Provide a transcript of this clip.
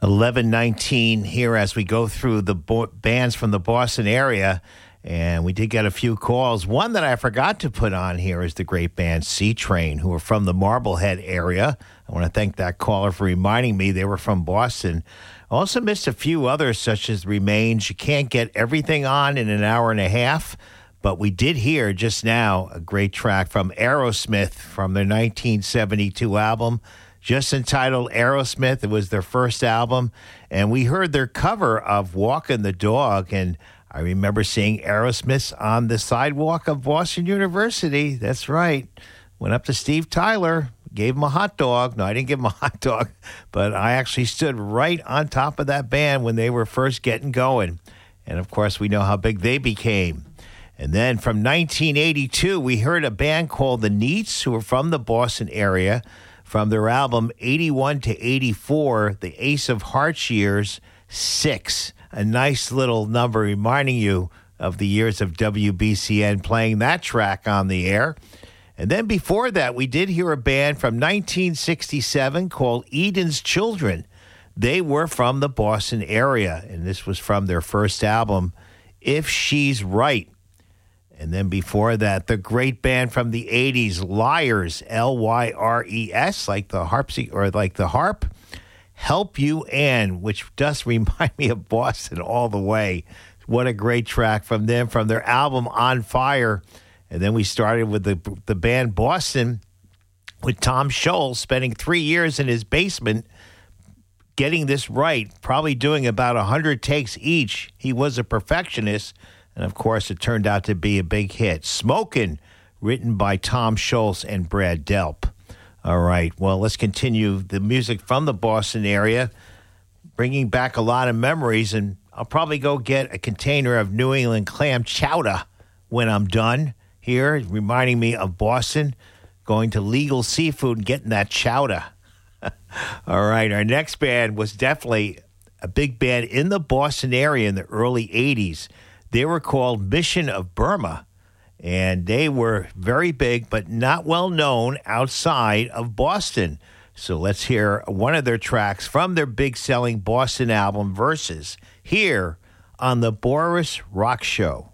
11:19 here as we go through the bands from the Boston area. And we did get a few calls. One that I forgot to put on here is the great band C-Train, who are from the Marblehead area. I want to thank that caller for reminding me they were from Boston. Also missed a few others, such as Remains. You can't get everything on in an hour and a half, but we did hear just now a great track from Aerosmith from their 1972 album, just entitled Aerosmith. It was their first album, and we heard their cover of Walkin' the Dog, and I remember seeing Aerosmith on the sidewalk of Boston University. That's right. Went up to Steve Tyler, gave him a hot dog. No, I didn't give him a hot dog, but I actually stood right on top of that band when they were first getting going. And, of course, we know how big they became. And then from 1982, we heard a band called the Neats, who were from the Boston area, from their album 81 to 84, the Ace of Hearts years, 6. A nice little number reminding you of the years of WBCN playing that track on the air. And then before that, we did hear a band from 1967 called Eden's Children. They were from the Boston area, and this was from their first album, If She's Right. And then before that, the great band from the 80s, Lyres, Lyres, like the harp, Help You Ann, which does remind me of Boston all the way. What a great track from them, from their album On Fire. And then we started with the band Boston with Tom Scholz spending 3 years in his basement getting this right, probably doing about 100 takes each. He was a perfectionist. And, of course, it turned out to be a big hit. Smokin', written by Tom Scholz and Brad Delp. All right, well, let's continue the music from the Boston area, bringing back a lot of memories. And I'll probably go get a container of New England clam chowder when I'm done here, reminding me of Boston, going to Legal Seafood and getting that chowder. All right, our next band was definitely a big band in the Boston area in the early 80s. They were called Mission of Burma, and they were very big but not well known outside of Boston. So let's hear one of their tracks from their big-selling Boston album, Verses, here on the Boris Rock Show.